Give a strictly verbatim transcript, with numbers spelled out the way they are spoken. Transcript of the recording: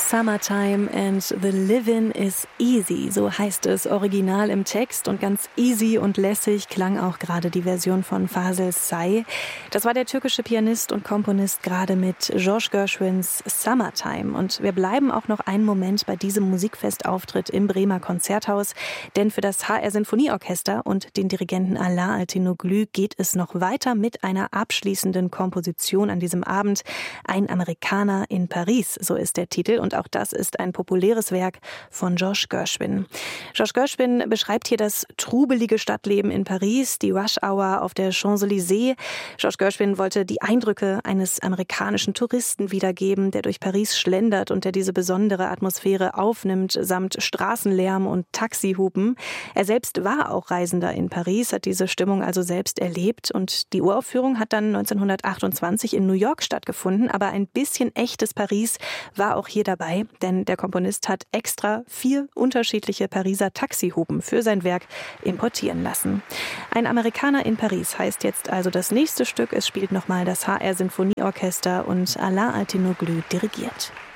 Summertime and the living is easy, so heißt es original im Text, und ganz easy und lässig klang auch gerade die Version von Fasıl Say. Das war der türkische Pianist und Komponist gerade mit George Gershwins Summertime. Und wir bleiben auch noch einen Moment bei diesem Musikfestauftritt im Bremer Konzerthaus, denn für das H R Sinfonieorchester und den Dirigenten Ala Altinoglu geht es noch weiter mit einer abschließenden Komposition an diesem Abend. Ein Amerikaner in Paris, so ist der Titel, und auch das ist ein populäres Werk von George Gershwin. George Gershwin beschreibt hier das trubelige Stadtleben in Paris, die Rush-Hour auf der Champs-Élysées. George Gershwin wollte die Eindrücke eines amerikanischen Touristen wiedergeben, der durch Paris schlendert und der diese besondere Atmosphäre aufnimmt, samt Straßenlärm und Taxihupen. Er selbst war auch Reisender in Paris, hat diese Stimmung also selbst erlebt, und die Uraufführung hat dann neunzehnhundertachtundzwanzig in New York stattgefunden, aber ein bisschen echtes Paris war auch hier dabei, denn der Komponist hat extra vier unterschiedliche Pariser Taxihupen für sein Werk importieren lassen. Ein Amerikaner in Paris heißt jetzt also das nächste Stück. Es spielt nochmal das H R Sinfonieorchester und Ala Altinoglu dirigiert.